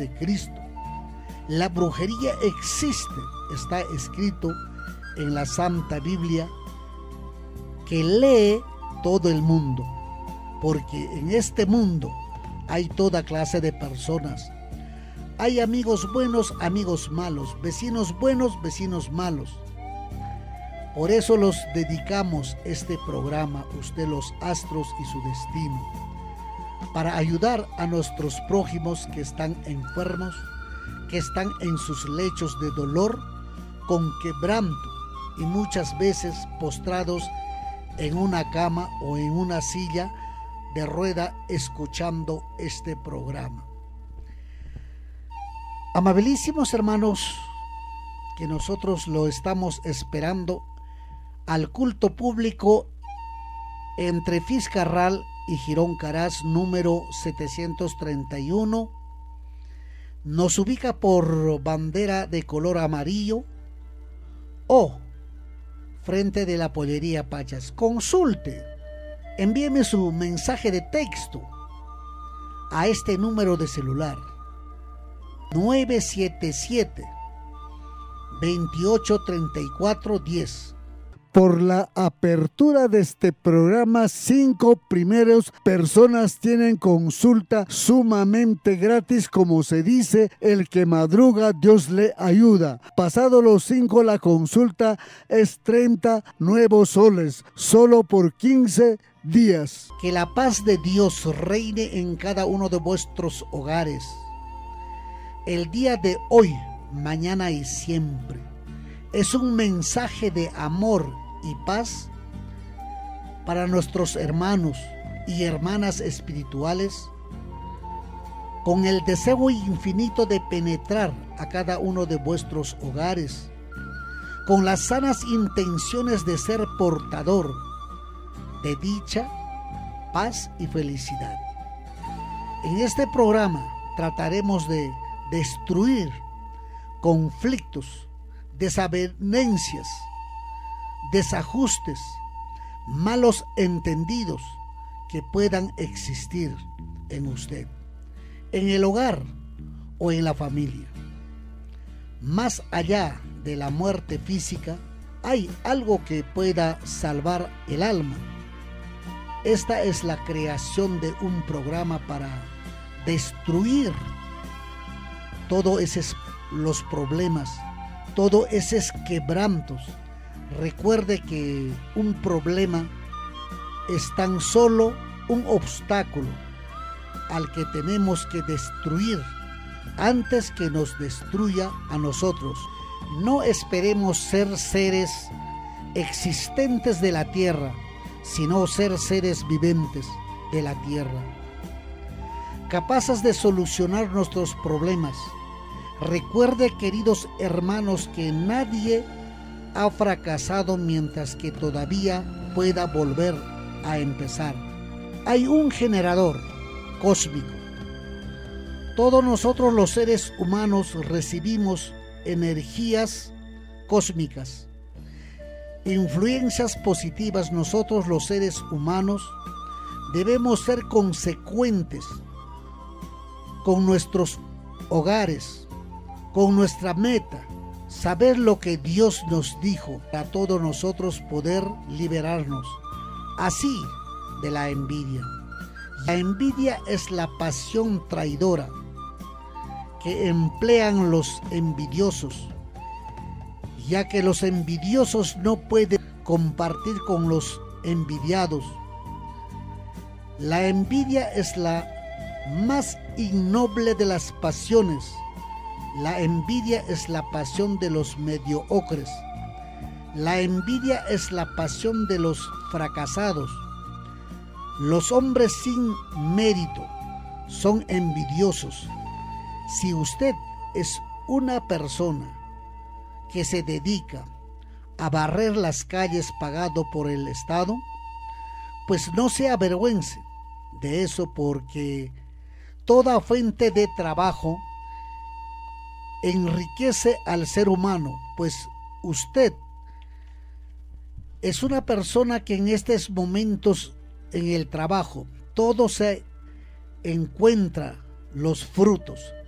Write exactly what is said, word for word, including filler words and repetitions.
de Cristo. La brujería existe, está escrito en la Santa Biblia, que lee todo el mundo, porque en este mundo hay toda clase de personas. Hay amigos buenos, amigos malos, vecinos buenos, vecinos malos. Por eso los dedicamos este programa, Usted, los astros y su destino, para ayudar a nuestros prójimos que están enfermos, que están en sus lechos de dolor, con quebranto y muchas veces postrados en una cama o en una silla de rueda escuchando este programa. Amabilísimos hermanos, que nosotros lo estamos esperando al culto público entre Fiscarral y Girón Caraz número setecientos treinta y uno. Nos ubica por bandera de color amarillo o frente de la pollería Pachas. Consulte, envíeme su mensaje de texto a este número de celular nueve siete siete, veintiocho treinta y cuatro diez. Por la apertura de este programa, cinco primeros personas tienen consulta sumamente gratis. Como se dice, el que madruga, Dios le ayuda. Pasado los cinco, la consulta es treinta nuevos soles, solo por quince días. Que la paz de Dios reine en cada uno de vuestros hogares. El día de hoy, mañana y siempre, es un mensaje de amor y paz para nuestros hermanos y hermanas espirituales, con el deseo infinito de penetrar a cada uno de vuestros hogares, con las sanas intenciones de ser portador de dicha, paz y felicidad. En este programa trataremos de destruir conflictos, desavenencias, desajustes, malos entendidos que puedan existir en usted, en el hogar o en la familia. Más allá de la muerte física, hay algo que pueda salvar el alma. Esta es la creación de un programa para destruir todos esos los problemas, todos esos quebrantos. Recuerde que un problema es tan solo un obstáculo al que tenemos que destruir antes que nos destruya a nosotros. No esperemos ser seres existentes de la tierra, sino ser seres viventes de la tierra, capaces de solucionar nuestros problemas. Recuerde, queridos hermanos, que nadie ha fracasado mientras que todavía pueda volver a empezar. Hay un generador cósmico. Todos nosotros los seres humanos recibimos energías cósmicas, influencias positivas. Nosotros los seres humanos debemos ser consecuentes con nuestros hogares, con nuestra meta, saber lo que Dios nos dijo, para todos nosotros poder liberarnos así de la envidia. La envidia es la pasión traidora que emplean los envidiosos, ya que los envidiosos no pueden compartir con los envidiados. La envidia es la más innoble de las pasiones. La envidia es la pasión de los mediocres. La envidia es la pasión de los fracasados. Los hombres sin mérito son envidiosos. Si usted es una persona que se dedica a barrer las calles pagado por el Estado, pues no se avergüence de eso, porque toda fuente de trabajo enriquece al ser humano. Pues usted es una persona que en estos momentos en el trabajo todo se encuentra los frutos.